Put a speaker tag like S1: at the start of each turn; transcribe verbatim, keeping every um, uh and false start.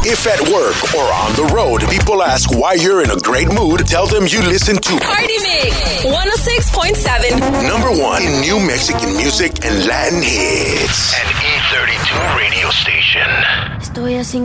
S1: If at work or on the road, people ask why you're in a great mood, tell them you listen to
S2: Party Mix one oh six point seven.
S1: Number one in new Mexican music and Latin hits.
S3: An E thirty-two radio station.
S4: Estoy así